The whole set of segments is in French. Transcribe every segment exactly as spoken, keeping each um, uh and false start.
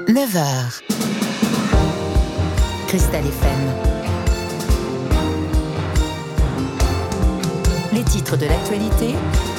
neuf heures. Cristal F M. Les titres de l'actualité.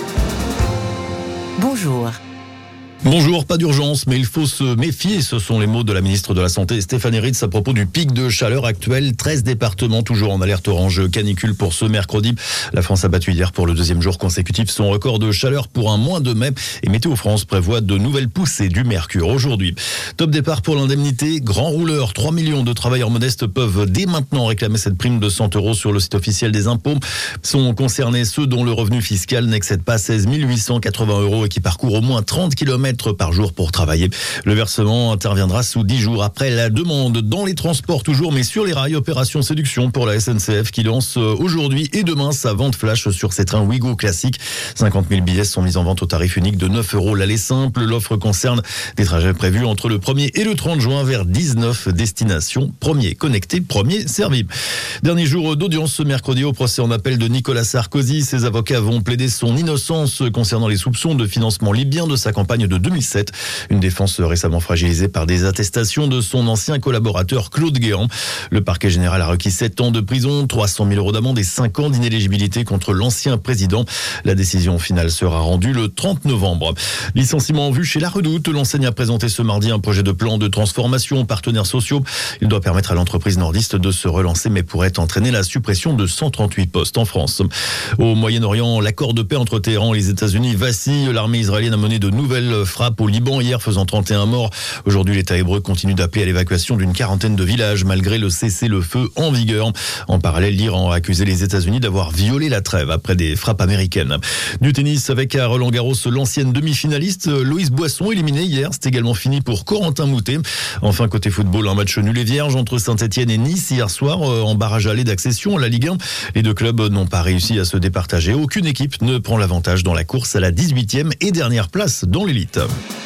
Bonjour. Bonjour, pas d'urgence, mais il faut se méfier. Ce sont les mots de la ministre de la Santé, Stéphanie Ritz, à propos du pic de chaleur actuel. treize départements toujours en alerte orange canicule pour ce mercredi. La France a battu hier pour le deuxième jour consécutif son record de chaleur pour un mois de mai. Et Météo France prévoit de nouvelles poussées du mercure aujourd'hui. Top départ pour l'indemnité. Grand rouleur, trois millions de travailleurs modestes peuvent dès maintenant réclamer cette prime de cent euros sur le site officiel des impôts. Sont concernés ceux dont le revenu fiscal n'excède pas seize mille huit cent quatre-vingts euros et qui parcourent au moins trente kilomètres par jour pour travailler. Le versement interviendra sous dix jours après la demande. Dans les transports toujours, mais sur les rails, opération séduction pour la S N C F qui lance aujourd'hui et demain sa vente flash sur ses trains Ouigo classiques. cinquante mille billets sont mis en vente au tarif unique de neuf euros l'aller simple. L'offre concerne des trajets prévus entre le premier et le trente juin vers dix-neuf destinations. Premier connecté, premier servi. Dernier jour d'audience ce mercredi au procès en appel de Nicolas Sarkozy. Ses avocats vont plaider son innocence concernant les soupçons de financement libyen de sa campagne de deux mille sept. Une défense récemment fragilisée par des attestations de son ancien collaborateur Claude Guéant. Le parquet général a requis sept ans de prison, trois cent mille euros d'amende et cinq ans d'inéligibilité contre l'ancien président. La décision finale sera rendue le trente novembre. Licenciement en vue chez La Redoute. L'enseigne a présenté ce mardi un projet de plan de transformation aux partenaires sociaux. Il doit permettre à l'entreprise nordiste de se relancer, mais pourrait entraîner la suppression de cent trente-huit postes en France. Au Moyen-Orient, l'accord de paix entre Téhéran et les États-Unis vacille. L'armée israélienne a mené de nouvelles frappe au Liban hier, faisant trente et un morts. Aujourd'hui, l'État hébreu continue d'appeler à l'évacuation d'une quarantaine de villages malgré le cessez-le-feu en vigueur. En parallèle, l'Iran a accusé les États-Unis d'avoir violé la trêve après des frappes américaines. Du tennis avec à Roland-Garros l'ancienne demi-finaliste Loïs Boisson éliminée hier. C'est également fini pour Corentin Moutet. Enfin, côté football, un match nul et vierge entre Saint-Etienne et Nice hier soir en barrage aller d'accession à la Ligue un. Les deux clubs n'ont pas réussi à se départager. Aucune équipe ne prend l'avantage dans la course à la dix-huitième et dernière place dans l'élite.